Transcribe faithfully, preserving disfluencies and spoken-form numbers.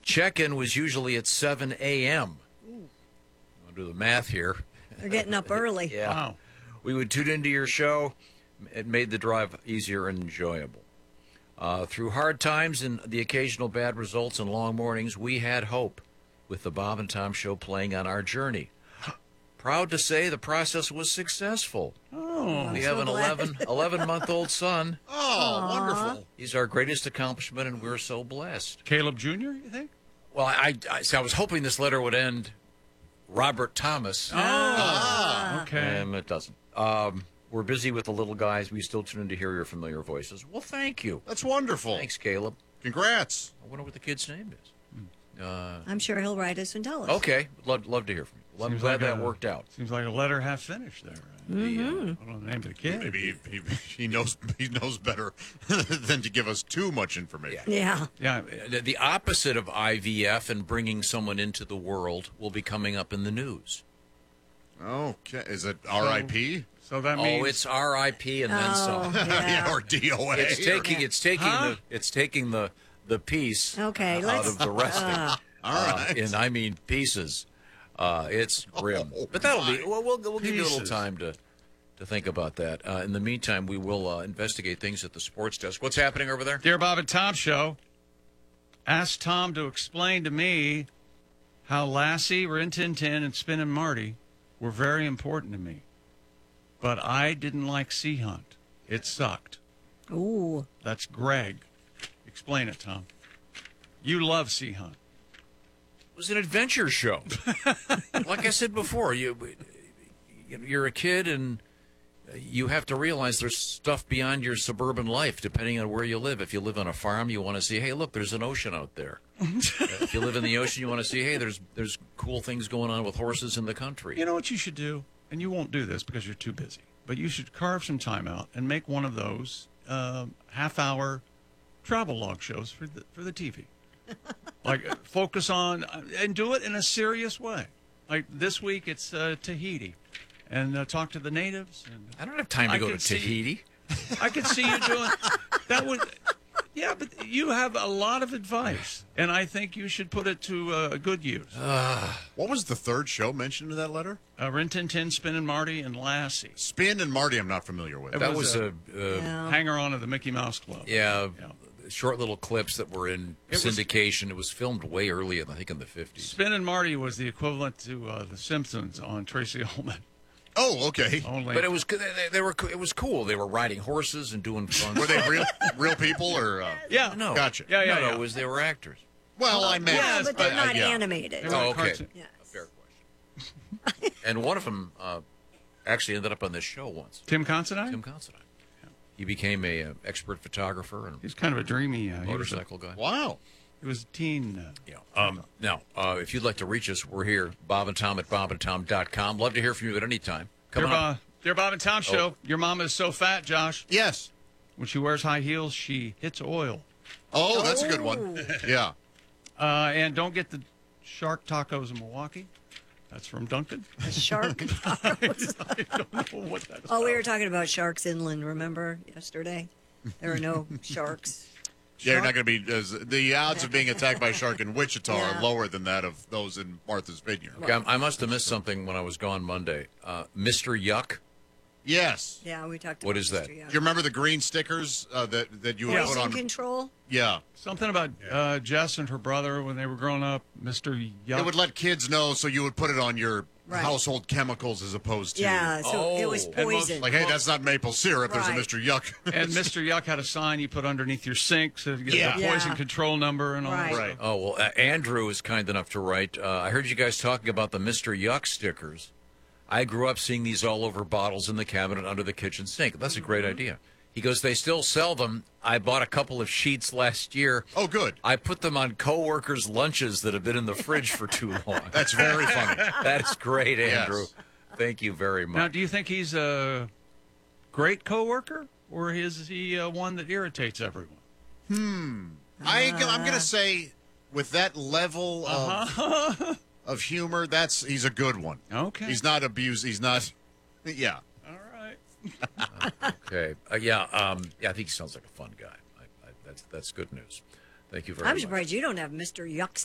check-in was usually at seven a.m. I'll do the math here. They're getting up early. Yeah. Wow. We would tune into your show. It made the drive easier and enjoyable. Uh, through hard times and the occasional bad results and long mornings, we had hope with the Bob and Tom Show playing on our journey. Proud to say the process was successful. Oh. We so have an glad. eleven, eleven-month-old son. Oh, Aww. wonderful. He's our greatest accomplishment, and we're so blessed. Caleb Junior, you think? Well, I, I, so I was hoping this letter would end Robert Thomas, Oh. Ah. Okay. and it doesn't. Um, we're busy with the little guys. We still tune in to hear your familiar voices. Well, thank you. That's wonderful. Thanks, Caleb. Congrats. I wonder what the kid's name is. Uh, I'm sure he'll write us and tell us. okay, love love to hear from you. I'm Seems glad like that a- worked out. Seems like a letter half finished there. The, uh, I don't know the name of the kid. Maybe he, he, he knows he knows better than to give us too much information. Yeah. Yeah. the, the opposite of I V F and bringing someone into the world will be coming up in the news. Okay, is it R I P? So that means Oh, it's R I P and then Oh, some. yeah. Yeah, or D O A. It's taking it's taking Huh? the it's taking the the piece Okay, out let's- of the resting. uh. All Uh, right. and I mean pieces. Uh, it's grim, Oh, but that'll be. my. Well, we'll, we'll give you a little Pieces. time to to think about that. Uh, in the meantime, we will uh, investigate things at the sports desk. What's happening over there? Dear Bob and Tom Show, asked Tom to explain to me how Lassie, Rin Tin Tin, and Spin and Marty were very important to me. But I didn't like Sea Hunt. It sucked. Ooh. That's Greg. Explain it, Tom. You love Sea Hunt. It was an adventure show. Like I said before, you you're a kid and you have to realize there's stuff beyond your suburban life, depending on where you live. If you live on a farm, you want to see, hey, look, there's an ocean out there. If you live in the ocean, you want to see, hey, there's there's cool things going on with horses in the country. You know what you should do? And you won't do this because you're too busy. But you should carve some time out and make one of those um, half-hour travel log shows for the, for the T V. Like, uh, focus on, uh, and do it in a serious way. Like, this week it's uh, Tahiti. And uh, talk to the natives. And I don't have time to I go to could see- Tahiti. I could see you doing that. Would, yeah, but you have a lot of advice. And I think you should put it to uh, good use. What was the third show mentioned in that letter? Uh, Rin Tin Tin, Spin and Marty, and Lassie. Spin and Marty, I'm not familiar with. It That was was a, uh, Yeah. Hanger-on of the Mickey Mouse Club. yeah, Yeah. short little clips that were in It was- syndication. It was filmed way early, I think, in the fifties. Spin and Marty was the equivalent to uh, The Simpsons on Tracy Ullman. Oh, okay. Only, But it was they, they were it was cool. They were riding horses and doing fun. Were they real real people or? Uh... yeah, No, Gotcha. Yeah, yeah, no, no, yeah. it was they were actors. Well, I meant. Yeah, but they're uh, not yeah. animated. They were Oh, okay. cartoon- Yes. A fair question. And one of them uh, actually ended up on this show once. Tim Considine? Tim Considine. He became a uh, expert photographer and He's kind of a dreamy. Uh, he, was a, motorcycle guy. Wow. he was a teen. Uh, Yeah. Um, now, uh, if you'd like to reach us, we're here, Bob and Tom at bob and tom dot com. Love to hear from you at any time. Come dear, on. Bob, dear Bob and Tom Show, Oh. your mom is so fat, Josh. Yes. When she wears high heels, she hits oil. Oh, that's a good one. Yeah. Uh, and don't get the shark tacos in Milwaukee. That's from Duncan. Shark. I don't know what that is. Oh, we were talking about sharks inland, remember, yesterday? There are no sharks. Yeah, you're not going to be. As, the odds of being attacked by a shark in Wichita Yeah. are lower than that of those in Martha's Vineyard. Okay, I I must have missed something when I was gone Monday. Uh, Mister Yuck. Yes. Yeah, we talked about What is that? Mister Young. Do you remember the green stickers uh, that that you would put Poison on? control? Yeah. Something about uh, Jess and her brother when they were growing up, Mister Yuck. It would let kids know, so you would put it on your Right. household chemicals as opposed to. Yeah, so it was Oh. And most- poison. Like, hey, that's not maple syrup. There's a Right. Mister Yuck. And Mister Yuck had a sign you put underneath your sink so you get Yeah. the poison Yeah. control number and all Right. that Right. stuff. Oh, well, uh, Andrew is kind enough to write. Uh, I heard you guys talking about the Mister Yuck stickers. I grew up seeing these all over bottles in the cabinet under the kitchen sink. That's a great idea. He goes, they still sell them. I bought a couple of sheets last year. Oh, good. I put them on coworkers' lunches that have been in the fridge for too long. That's very funny. That's great, Yes. Andrew. Thank you very much. Now, do you think he's a great coworker, or is he uh, one that irritates everyone? I, I'm going to say, with that level of of humor, that's he's a good one. Okay. He's not abused. He's not. Yeah. All right. Okay. Uh, yeah. Um, yeah. I think he sounds like a fun guy. I, I, that's that's good news. Thank you very I'm much. surprised you don't have Mister Yuck